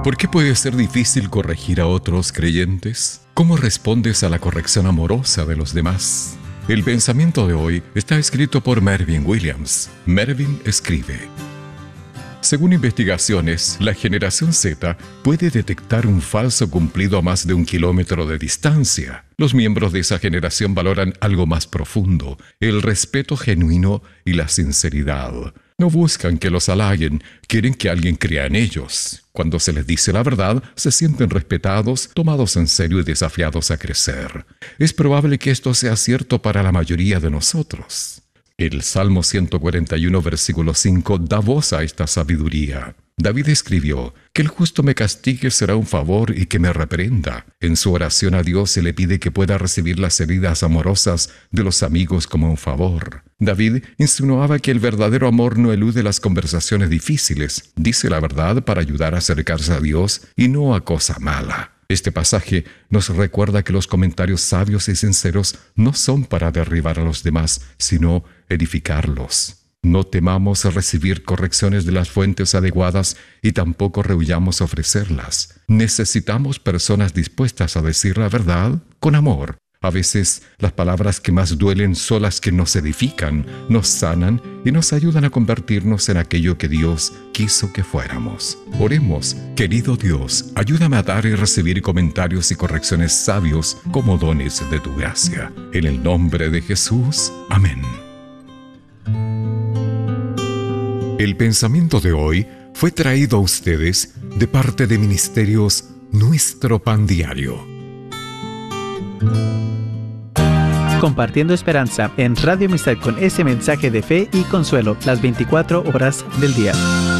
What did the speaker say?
¿Por qué puede ser difícil corregir a otros creyentes? ¿Cómo respondes a la corrección amorosa de los demás? El pensamiento de hoy está escrito por Mervyn Williams. Mervyn escribe: según investigaciones, la generación Z puede detectar un falso cumplido a más de 1 kilómetro de distancia. Los miembros de esa generación valoran algo más profundo, el respeto genuino y la sinceridad. No buscan que los halaguen, quieren que alguien crea en ellos. Cuando se les dice la verdad, se sienten respetados, tomados en serio y desafiados a crecer. Es probable que esto sea cierto para la mayoría de nosotros. El Salmo 141, versículo 5, da voz a esta sabiduría. David escribió: que el justo me castigue será un favor y que me reprenda. En su oración a Dios se le pide que pueda recibir las heridas amorosas de los amigos como un favor. David insinuaba que el verdadero amor no elude las conversaciones difíciles, dice la verdad para ayudar a acercarse a Dios y no a cosa mala. Este pasaje nos recuerda que los comentarios sabios y sinceros no son para derribar a los demás, sino edificarlos. No temamos recibir correcciones de las fuentes adecuadas y tampoco rehuyamos ofrecerlas. Necesitamos personas dispuestas a decir la verdad con amor. A veces, las palabras que más duelen son las que nos edifican, nos sanan y nos ayudan a convertirnos en aquello que Dios quiso que fuéramos. Oremos: querido Dios, ayúdame a dar y recibir comentarios y correcciones sabios como dones de tu gracia. En el nombre de Jesús. Amén. El pensamiento de hoy fue traído a ustedes de parte de Ministerios Nuestro Pan Diario. Compartiendo esperanza en Radio Amistad con ese mensaje de fe y consuelo las 24 horas del día.